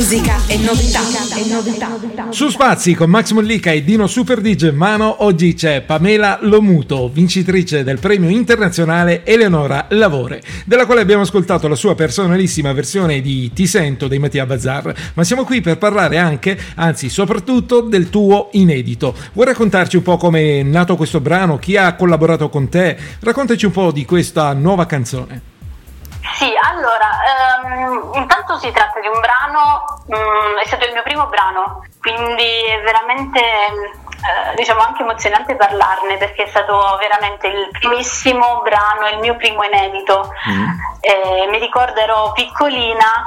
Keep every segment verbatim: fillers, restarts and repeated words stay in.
Musica e novità, e novità. Su Spazi con Max Mollica e Dino Super D J in mano, oggi c'è Pamela Lomuto, vincitrice del premio internazionale Eleonora Lavore, della quale abbiamo ascoltato la sua personalissima versione di Ti sento dei Mattia Bazar, ma siamo qui per parlare anche, anzi soprattutto, del tuo inedito. Vuoi raccontarci un po' come è nato questo brano, chi ha collaborato con te? Raccontaci un po' di questa nuova canzone. Sì, allora, ehm, intanto si tratta di un brano, mh, è stato il mio primo brano, quindi è veramente, eh, diciamo, anche emozionante parlarne, perché è stato veramente il primissimo brano, il mio primo inedito. Mm. Eh, mi ricordo ero piccolina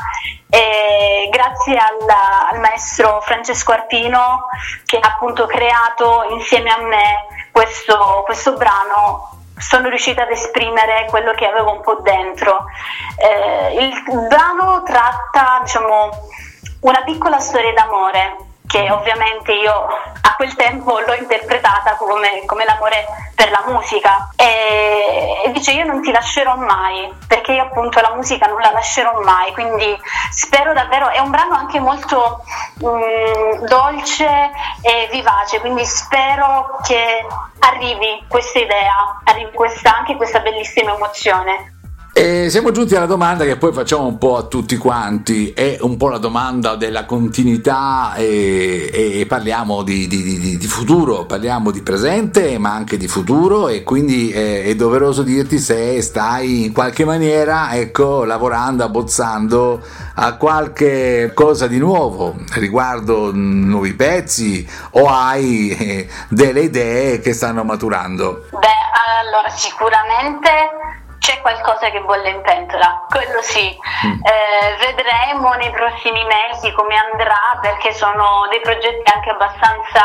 e grazie alla, al maestro Francesco Arpino, che ha appunto creato insieme a me questo, questo brano, sono riuscita ad esprimere quello che avevo un po' dentro. Eh, il brano tratta, diciamo, una piccola storia d'amore che ovviamente io a quel tempo l'ho interpretata come, come l'amore per la musica, e, e dice: io non ti lascerò mai, perché io appunto la musica non la lascerò mai, quindi spero davvero. È un brano anche molto um, dolce e vivace, quindi spero che arrivi questa idea, arrivi questa, anche questa bellissima emozione. E siamo giunti alla domanda che poi facciamo un po' a tutti quanti, è un po' la domanda della continuità, e, e parliamo di, di, di, di futuro, parliamo di presente ma anche di futuro, e quindi è, è doveroso dirti se stai in qualche maniera, ecco, lavorando, abbozzando a qualche cosa di nuovo riguardo nuovi pezzi, o hai eh, delle idee che stanno maturando. Beh, allora sicuramente c'è qualcosa che bolle in pentola, quello sì. Mm. Eh, vedremo nei prossimi mesi come andrà, perché sono dei progetti anche abbastanza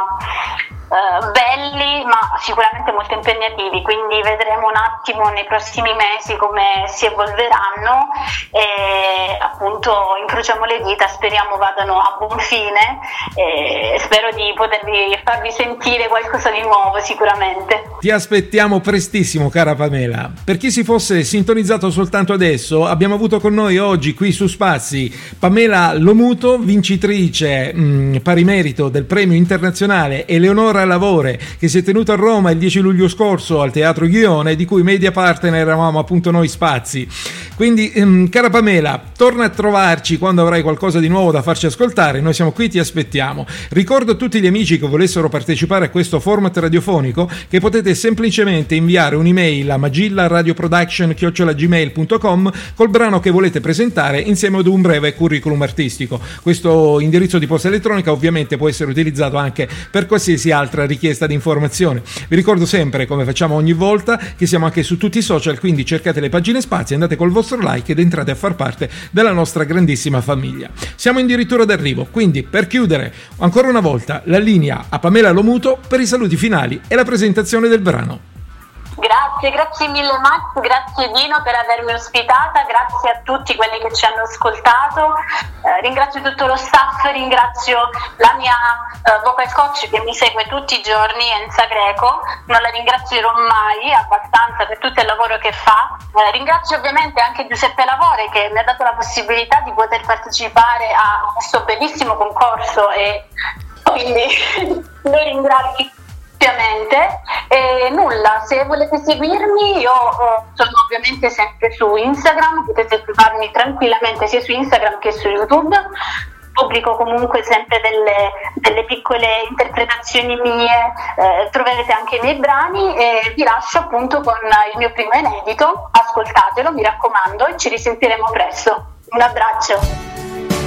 eh, belli, ma sicuramente molto impegnativi, quindi vedremo un attimo nei prossimi mesi come si evolveranno, e appunto incrociamo le dita, speriamo vadano a buon fine, e spero di potervi farvi sentire qualcosa di nuovo sicuramente. Ti aspettiamo prestissimo, cara Pamela. Per chi si fosse sintonizzato soltanto adesso, abbiamo avuto con noi oggi qui su Spazi Pamela Lomuto, vincitrice mh, pari merito del premio internazionale Eleonora Lavore, che si è tenuto a Roma il dieci luglio scorso al Teatro Ghione, di cui media partner eravamo appunto noi Spazi. Quindi mh, cara Pamela, torna a trovarci quando avrai qualcosa di nuovo da farci ascoltare, noi siamo qui, ti aspettiamo. Ricordo a tutti gli amici che volessero partecipare a questo format radiofonico che potete semplicemente inviare un'email a magillaradioproduction chiocciola gmail punto com col brano che volete presentare insieme ad un breve curriculum artistico. Questo indirizzo di posta elettronica ovviamente può essere utilizzato anche per qualsiasi altra richiesta di informazione. Vi ricordo sempre, come facciamo ogni volta, che siamo anche su tutti i social, quindi cercate le pagine Spazi, andate col vostro like ed entrate a far parte della nostra grandissima famiglia. Siamo addirittura d'arrivo, quindi per chiudere ancora una volta la linea a Pamela Lomuto per i saluti finali e la presentazione del brano. Grazie, grazie mille Max, grazie Dino per avermi ospitata, grazie a tutti quelli che ci hanno ascoltato, eh, ringrazio tutto lo staff, ringrazio la mia eh, vocal coach che mi segue tutti i giorni, Enza Greco, non la ringrazierò mai abbastanza per tutto il lavoro che fa, eh, ringrazio ovviamente anche Giuseppe Lavore che mi ha dato la possibilità di poter partecipare a questo bellissimo concorso, e quindi lo ringrazio. E nulla, se volete seguirmi io oh, sono ovviamente sempre su Instagram, potete trovarmi tranquillamente sia su Instagram che su YouTube, pubblico comunque sempre delle, delle piccole interpretazioni mie, eh, troverete anche i miei brani, e vi lascio appunto con il mio primo inedito, ascoltatelo mi raccomando, e ci risentiremo presto. Un abbraccio.